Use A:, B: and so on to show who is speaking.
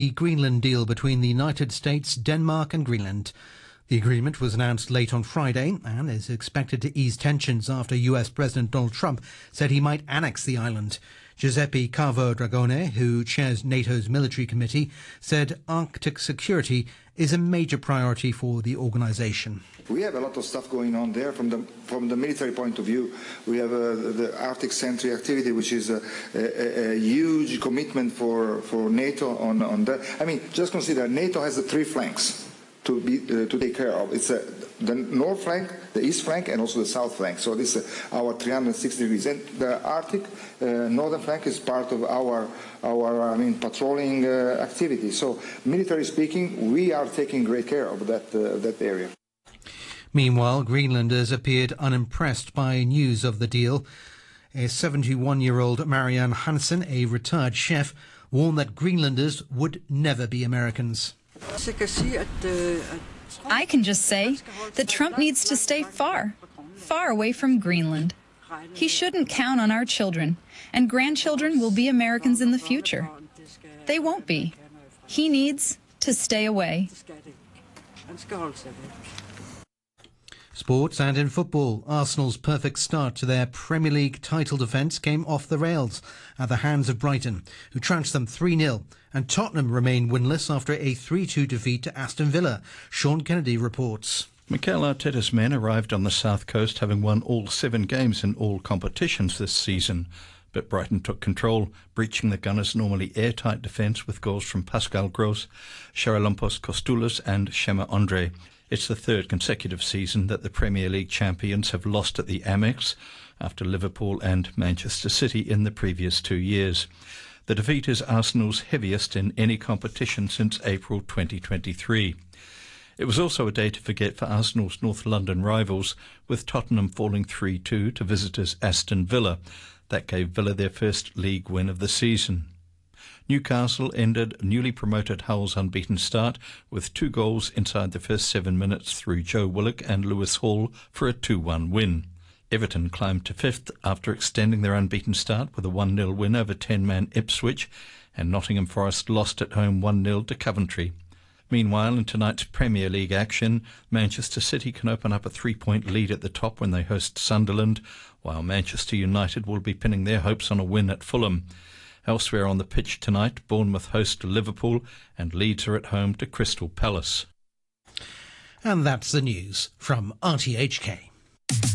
A: The Greenland deal between the United States, Denmark and Greenland. The agreement was announced late on Friday and is expected to ease tensions after US President Donald Trump said he might annex the island. Giuseppe Cavo Dragone, who chairs NATO's military committee, said Arctic security is a major priority for the organisation.
B: We have a lot of stuff going on there from the military point of view. We have the Arctic Sentry activity, which is a huge commitment for NATO on that. I mean, just consider NATO has the three flanks to take care of. It's the north flank, the east flank, and also the south flank. So this is our 360 degrees. And the Arctic northern flank is part of our patrolling activity. So military speaking, we are taking great care of that area.
A: Meanwhile, Greenlanders appeared unimpressed by news of the deal. A 71-year-old Marianne Hansen, a retired chef, warned that Greenlanders would never be Americans.
C: I can just say that Trump needs to stay far away from Greenland. He shouldn't count on our children, and grandchildren will be Americans in the future. They won't be. He needs to stay away.
A: Sports and in football, Arsenal's perfect start to their Premier League title defence came off the rails at the hands of Brighton, who trounced them 3-0, and Tottenham remain winless after a 3-2 defeat to Aston Villa. Sean Kennedy reports.
D: Mikel Arteta's men arrived on the south coast having won all 7 games in all competitions this season. But Brighton took control, breaching the Gunners' normally airtight defence with goals from Pascal Gross, Charalampos Kostoulas and Shema Andre. It's the third consecutive season that the Premier League champions have lost at the Amex, after Liverpool and Manchester City in the previous 2 years. The defeat is Arsenal's heaviest in any competition since April 2023. It was also a day to forget for Arsenal's North London rivals, with Tottenham falling 3-2 to visitors Aston Villa. That gave Villa their first league win of the season. Newcastle ended newly promoted Hull's unbeaten start with 2 goals inside the first 7 minutes through Joe Willock and Lewis Hall for a 2-1 win. Everton climbed to 5th after extending their unbeaten start with a 1-0 win over 10-man Ipswich, and Nottingham Forest lost at home 1-0 to Coventry. Meanwhile, in tonight's Premier League action, Manchester City can open up a 3-point lead at the top when they host Sunderland, while Manchester United will be pinning their hopes on a win at Fulham. Elsewhere on the pitch tonight, Bournemouth host Liverpool and Leeds are at home to Crystal Palace.
A: And that's the news from RTHK.